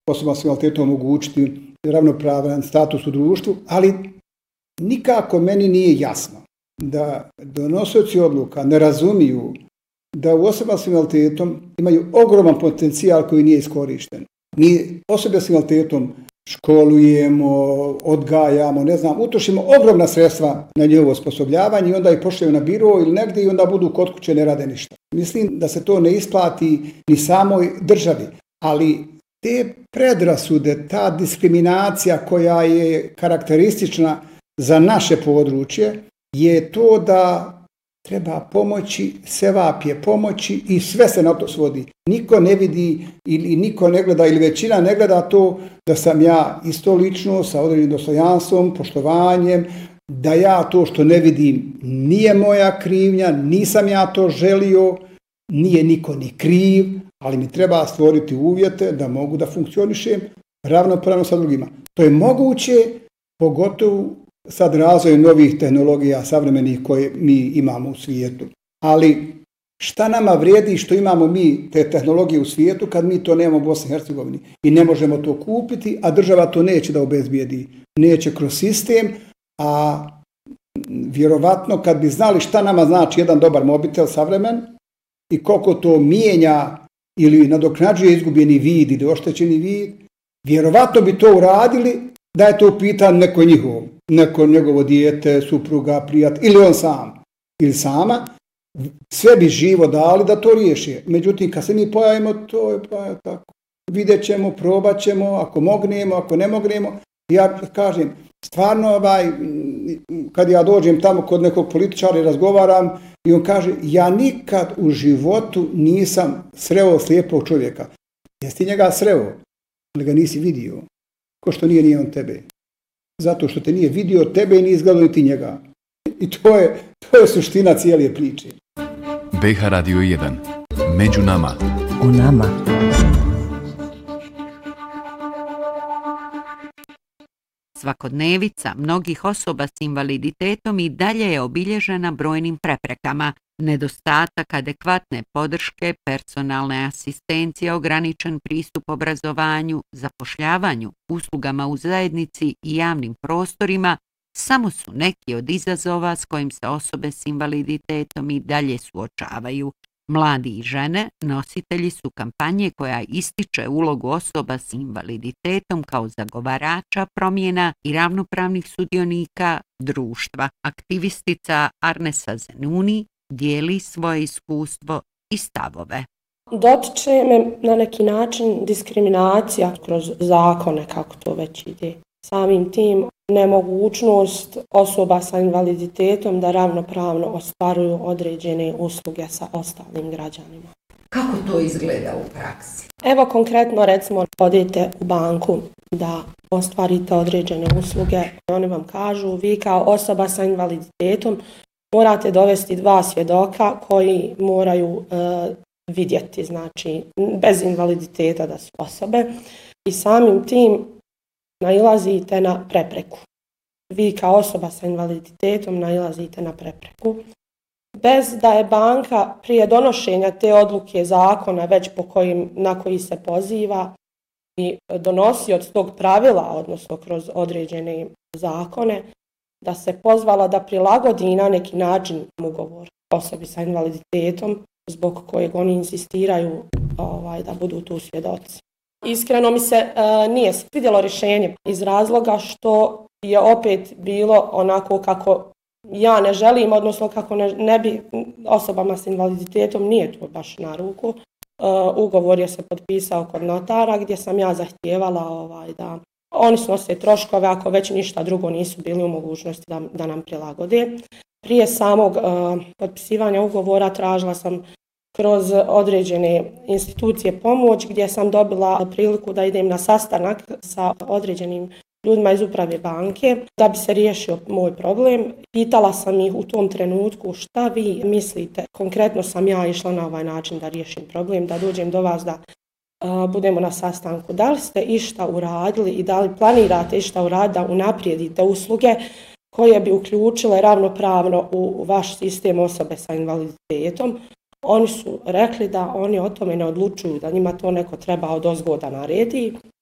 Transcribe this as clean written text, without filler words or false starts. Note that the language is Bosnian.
osobama s invaliditetom omogućiti ravnopravan status u društvu, ali nikako meni nije jasno da donosioci odluka ne razumiju da u osobama s invaliditetom imaju ogroman potencijal koji nije iskorišten. Mi osobe s invaliditetom školujemo, odgajamo, utrošimo ogromna sredstva na njihovo osposobljavanje i onda ih pošljaju na biro ili negdje i onda budu kod kuće, ne rade ništa. Mislim da se to ne isplati ni samoj državi, ali te predrasude, ta diskriminacija koja je karakteristična za naše područje je to da treba pomoći, sevap je pomoći i sve se na to svodi. Niko ne vidi ili niko ne gleda ili većina ne gleda to da sam ja isto lično sa određenim dostojanstvom, poštovanjem, da ja to što ne vidim nije moja krivnja, nisam ja to želio, nije niko ni kriv, ali mi treba stvoriti uvjete da mogu da funkcionišem ravnopravno sa drugima. To je moguće, pogotovo sad razvojem novih tehnologija savremenih koje mi imamo u svijetu. Ali šta nama vrijedi što imamo mi te tehnologije u svijetu kad mi to nemamo u Bosni i Hercegovini i ne možemo to kupiti, a država to neće da obezbijedi. Neće kroz sistem, a vjerovatno kad bi znali šta nama znači jedan dobar mobitel savremen i koliko to mijenja ili nadoknađuje izgubljeni vid ili oštećeni vid, vjerovatno bi to uradili da je to u pitanju neko njihovo, neko njegovo dijete, supruga, prijatelj ili on sam ili sama, sve bi živo dali da to riješi. Međutim, kad se mi pojavimo, to je pa tako. Vidjet ćemo, probat ćemo, ako mognemo, ako ne mognemo. Ja kažem, stvarno kad ja dođem tamo kod nekog političara i razgovaram i on kaže, ja nikad u životu nisam sreo slijepog čovjeka. Jesi ti njega sreo, ali ga nisi vidio. Ko što nije on tebe. Zato što te nije vidio tebe i nije izgledao ni ti njega. I to je suština cijele priče. BiH Radio 1. Među nama. U nama. Svakodnevica mnogih osoba s invaliditetom i dalje je obilježena brojnim preprekama. Nedostatak adekvatne podrške, personalne asistencije, ograničen pristup obrazovanju, zapošljavanju, uslugama u zajednici i javnim prostorima samo su neki od izazova s kojim se osobe s invaliditetom i dalje suočavaju. Mladi i žene nositelji su kampanje koja ističe ulogu osoba s invaliditetom kao zagovarača promjena i ravnopravnih sudionika društva. Aktivistica Arnesa Zenuni dijeli svoje iskustvo i stavove. Dotiče me na neki način diskriminacija kroz zakone, kako to već ide. Samim tim nemogućnost osoba sa invaliditetom da ravnopravno ostvaruju određene usluge sa ostalim građanima. Kako to izgleda u praksi? Evo konkretno recimo odete u banku da ostvarite određene usluge. Oni vam kažu, vi kao osoba sa invaliditetom morate dovesti 2 svjedoka koji moraju vidjeti, znači bez invaliditeta da su osobe i samim tim nailazite na prepreku. Vi kao osoba sa invaliditetom nailazite na prepreku. Bez da je banka prije donošenja te odluke zakona već na koji se poziva i donosi od tog pravila, odnosno kroz određene zakone, da se pozvala da prilagodi na neki način ugovor osobi sa invaliditetom zbog kojeg oni insistiraju da budu tu svjedoci. Iskreno mi se nije svidjelo rješenje iz razloga što je opet bilo onako kako ja ne želim, odnosno kako ne bi osobama s invaliditetom nije to baš na ruku. Ugovor je se potpisao kod notara gdje sam ja zahtijevala da oni snose troškove ako već ništa drugo nisu bili u mogućnosti da nam prilagode. Prije samog potpisivanja ugovora tražila sam kroz određene institucije pomoć gdje sam dobila priliku da idem na sastanak sa određenim ljudima iz uprave banke da bi se riješio moj problem. Pitala sam ih u tom trenutku šta vi mislite. Konkretno sam ja išla na ovaj način da riješim problem, da dođem do vas da budemo na sastanku. Da li ste išta uradili i da li planirate išta uraditi da unaprijedite usluge koje bi uključile ravnopravno u vaš sistem osobe sa invaliditetom? Oni su rekli da oni o tome ne odlučuju, da njima to neko treba odozgo da naredi.